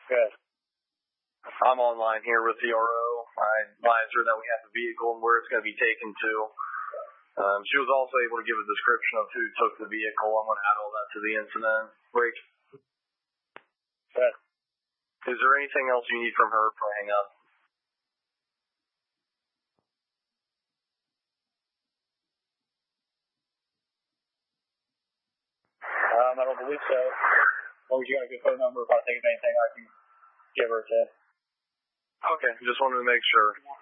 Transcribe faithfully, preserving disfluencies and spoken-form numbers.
Good. I'm online here with the R O. I advised her that we have the vehicle and where it's going to be taken to. Um, she was also able to give a description of who took the vehicle. I'm going to add all that to the incident. Rick. Good. Is there anything else you need from her before I hang up? Um, I don't believe so. As long as you got a good phone number, if I think of anything, I can give her to. Okay, just wanted to make sure.